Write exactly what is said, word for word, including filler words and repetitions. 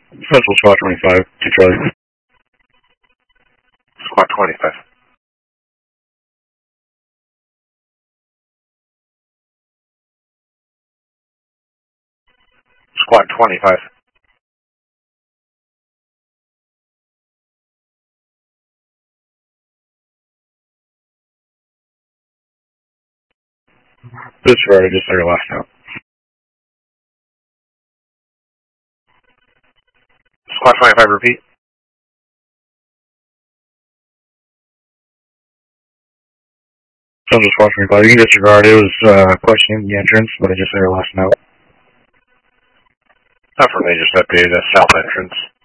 Central Squad twenty-five, to Charlie. Squad twenty-five. Squad twenty-five. Disregard, just their last note. Squad twenty-five, repeat. Central Squad twenty-five, you can disregard. It was uh, questioning the entrance, but I just their last note. Not for me, just updated the south entrance.